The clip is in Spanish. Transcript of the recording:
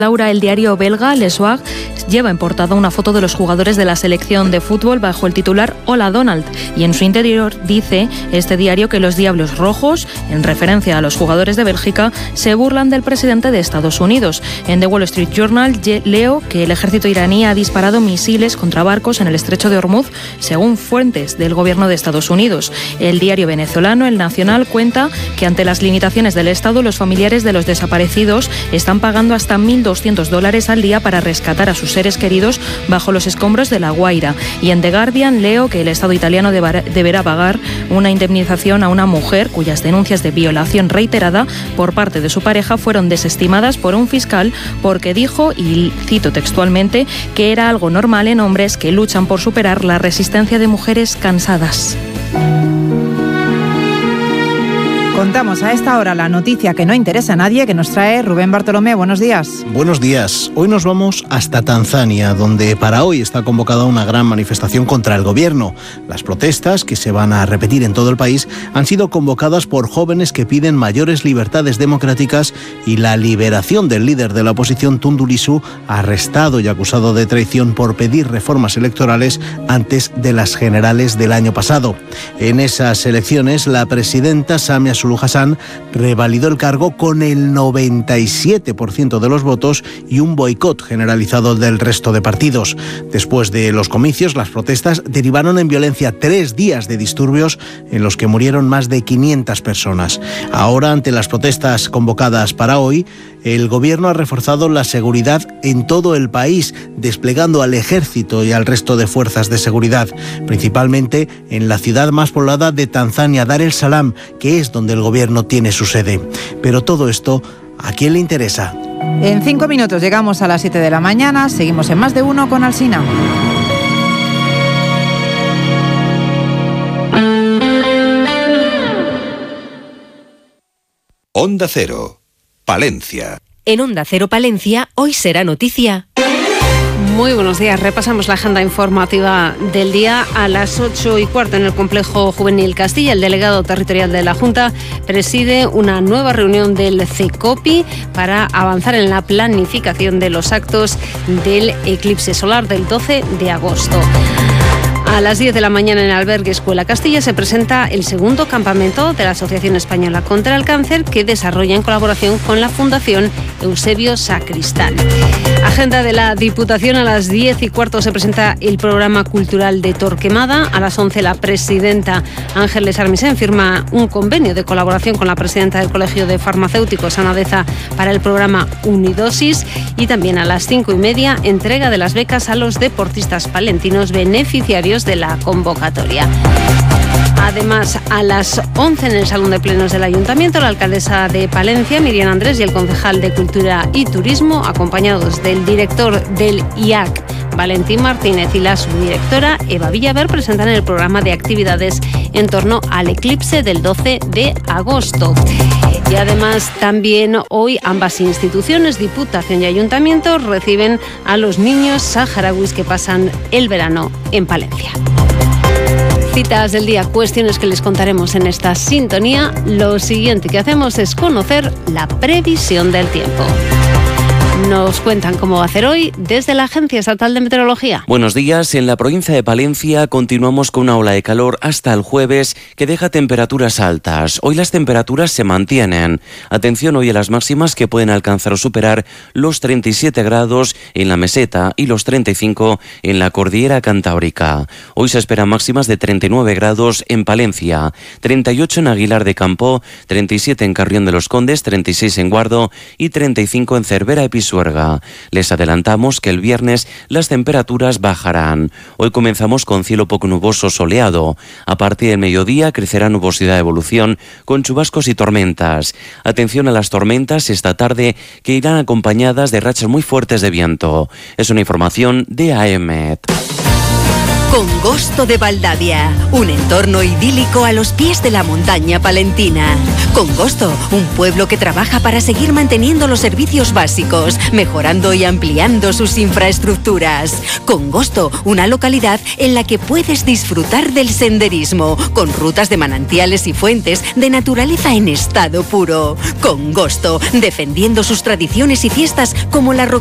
Laura, el diario belga Le Soir lleva en portada una foto de los jugadores de la selección de fútbol bajo el titular Hola Donald, y en su interior dice este diario que los Diablos Rojos, en referencia a los jugadores de Bélgica, se burlan del presidente de Estados Unidos. En The Wall Street Journal leo que el ejército iraní ha disparado misiles contra barcos en el estrecho de Hormuz, según fuentes del gobierno de Estados Unidos. El diario venezolano El Nacional cuenta que ante las limitaciones del Estado, los familiares de los desaparecidos están pagando hasta $1.200 al día para rescatar a sus seres queridos bajo los escombros de La Guaira. Y en The Guardian leo que el Estado italiano deberá pagar una indemnización a una mujer cuyas denuncias de violación reiterada por parte de su pareja fueron desestimadas por un fiscal porque dijo, y cito textualmente, que era algo normal en hombres que luchan por superar la resistencia de mujeres cansadas. Contamos a esta hora la noticia que no interesa a nadie, que nos trae Rubén Bartolomé. Buenos días. Buenos días. Hoy nos vamos hasta Tanzania, donde para hoy está convocada una gran manifestación contra el gobierno. Las protestas, que se van a repetir en todo el país, han sido convocadas por jóvenes que piden mayores libertades democráticas y la liberación del líder de la oposición, Tundu Lissu, arrestado y acusado de traición por pedir reformas electorales antes de las generales del año pasado. En esas elecciones, la presidenta Samia Suluhu Hassan revalidó el cargo con el 97% de los votos y un boicot generalizado del resto de partidos. Después de los comicios, las protestas derivaron en violencia, 3 días de disturbios en los que murieron más de 500 personas. Ahora, ante las protestas convocadas para hoy, el gobierno ha reforzado la seguridad en todo el país, desplegando al ejército y al resto de fuerzas de seguridad, principalmente en la ciudad más poblada de Tanzania, Dar es Salaam, que es donde el gobierno tiene su sede. Pero todo esto, ¿a quién le interesa? En 5 minutos llegamos a las 7 de la mañana. Seguimos en Más de Uno con Alsina. Onda Cero, Palencia. En Onda Cero Palencia, hoy será noticia. Muy buenos días. Repasamos la agenda informativa del día. A las 8:15 en el Complejo Juvenil Castilla, el delegado territorial de la Junta preside una nueva reunión del CECOPI para avanzar en la planificación de los actos del eclipse solar del 12 de agosto. A las 10 de la mañana en el Albergue Escuela Castilla se presenta el segundo campamento de la Asociación Española contra el Cáncer, que desarrolla en colaboración con la Fundación Eusebio Sacristán. Agenda de la Diputación. A las 10:15 se presenta el programa cultural de Torquemada. A las 11 la presidenta Ángeles Armisen firma un convenio de colaboración con la presidenta del Colegio de Farmacéuticos, Ana Deza, para el programa Unidosis. Y también a las 5:30 entrega de las becas a los deportistas palentinos beneficiarios de la convocatoria. Además, a las 11 en el Salón de Plenos del Ayuntamiento, la alcaldesa de Palencia, Miriam Andrés, y el concejal de Cultura y Turismo, acompañados del director del IAC, Valentín Martínez, y la subdirectora, Eva Villaver, presentan el programa de actividades en torno al eclipse del 12 de agosto. Y además, también hoy ambas instituciones, Diputación y Ayuntamiento, reciben a los niños saharauis que pasan el verano en Palencia. Citas del día, cuestiones que les contaremos en esta sintonía. Lo siguiente que hacemos es conocer la previsión del tiempo. Nos cuentan cómo va a hacer hoy desde la Agencia Estatal de Meteorología. Buenos días. En la provincia de Palencia continuamos con una ola de calor hasta el jueves que deja temperaturas altas. Hoy las temperaturas se mantienen. Atención hoy a las máximas, que pueden alcanzar o superar los 37 grados en la meseta y los 35 en la cordillera cantábrica. Hoy se esperan máximas de 39 grados en Palencia, 38 en Aguilar de Campo, 37 en Carrión de los Condes, 36 en Guardo y 35 en Cervera y Pisuerga. Les adelantamos que el viernes las temperaturas bajarán. Hoy comenzamos con cielo poco nuboso soleado. A partir del mediodía crecerá nubosidad de evolución con chubascos y tormentas. Atención a las tormentas esta tarde, que irán acompañadas de rachas muy fuertes de viento. Es una información de AEMET. Congosto de Valdavia, un entorno idílico a los pies de la montaña palentina. Congosto, un pueblo que trabaja para seguir manteniendo los servicios básicos, mejorando y ampliando sus infraestructuras. Congosto, una localidad en la que puedes disfrutar del senderismo, con rutas de manantiales y fuentes de naturaleza en estado puro. Congosto, defendiendo sus tradiciones y fiestas como la